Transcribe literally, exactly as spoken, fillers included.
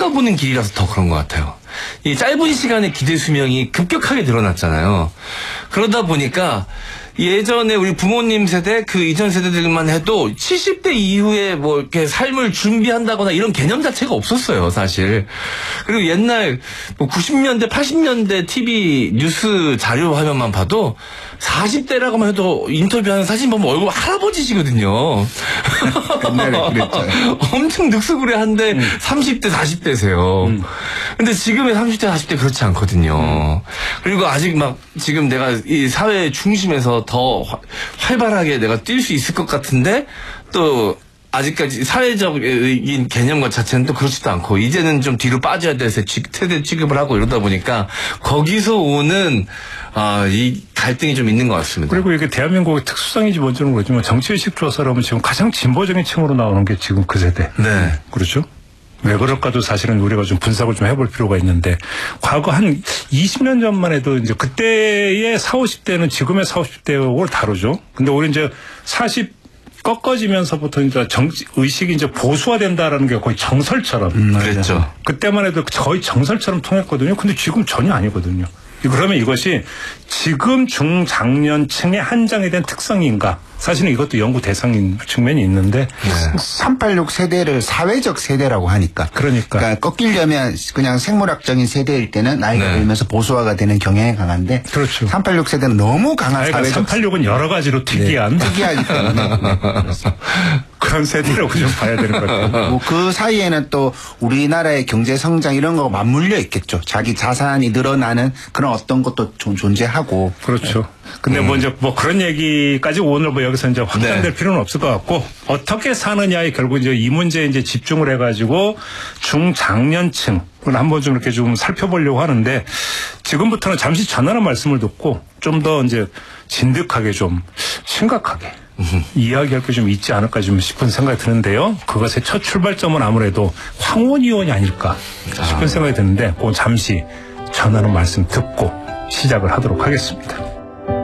걷어보는 길이라서 더 그런 것 같아요. 이 짧은 시간에 기대 수명이 급격하게 늘어났잖아요. 그러다 보니까 예전에 우리 부모님 세대, 그 이전 세대들만 해도 칠십 대 이후에 뭐 이렇게 삶을 준비한다거나 이런 개념 자체가 없었어요, 사실. 그리고 옛날 뭐 구십 년대, 팔십 년대 티비 뉴스 자료 화면만 봐도 사십 대라고만 해도 인터뷰하는 사진 보면 얼굴 할아버지시거든요. 옛날에 그랬죠. 엄청 늑수구레한데 음. 삼십 대, 사십 대세요. 음. 근데 지금의 삼십 대, 사십 대 그렇지 않거든요. 음. 그리고 아직 막 지금 내가 이 사회 중심에서 더 화, 활발하게 내가 뛸 수 있을 것 같은데 또 아직까지 사회적인 개념과 자체는 또 그렇지도 않고 이제는 좀 뒤로 빠져야 돼서 세대 취급을 하고 이러다 보니까 거기서 오는 아, 이 갈등이 좀 있는 것 같습니다. 그리고 이게 대한민국의 특수성인지 뭔지는 모르지만 정치의식 조사라면 지금 가장 진보적인 층으로 나오는 게 지금 그 세대. 네. 그렇죠? 왜 그럴까도 사실은 우리가 좀 분석을 좀 해볼 필요가 있는데 과거 한 이십 년 전만 해도 이제 그때의 사오십 대는 지금의 사오십 대하고 다르죠. 근데 우리 이제 사십 꺾어지면서부터 이제 정치 의식이 이제 보수화된다라는 게 거의 정설처럼. 음, 그랬죠. 그때만 해도 거의 정설처럼 통했거든요. 근데 지금 전혀 아니거든요. 그러면 이것이 지금 중장년층의 한정이 된 특성인가? 사실은 이것도 연구 대상인 측면이 있는데 네. 삼팔육 세대를 사회적 세대라고 하니까 그러니까. 그러니까 꺾이려면 그냥 생물학적인 세대일 때는 나이가 네. 들면서 보수화가 되는 경향이 강한데 그렇죠. 삼팔육 세대는 너무 강한 그러니까 사회적 삼팔육은 여러 가지로 특이한 네. 특이하기 때문에 네. 그런 세대라고 좀 봐야 되는 것 같아요. 뭐 그 사이에는 또 우리나라의 경제 성장 이런 거 맞물려 있겠죠. 자기 자산이 늘어나는 그런 어떤 것도 좀 존재하고. 그렇죠. 근데 음. 뭐 이제 뭐 그런 얘기까지 오늘 뭐 여기서 이제 확장될 네. 필요는 없을 것 같고 어떻게 사느냐에 결국 이제 이 문제에 이제 집중을 해가지고 중장년층을 한번 좀 이렇게 좀 살펴보려고 하는데 지금부터는 잠시 전하는 말씀을 듣고 좀 더 이제 진득하게 좀 심각하게 음흠. 이야기할 게 좀 있지 않을까 좀 싶은 생각이 드는데요. 그것의 첫 출발점은 아무래도 황원희 의원이 아닐까 싶은 아. 생각이 드는데 그 잠시 전하는 말씀 듣고 시작을 하도록 하겠습니다.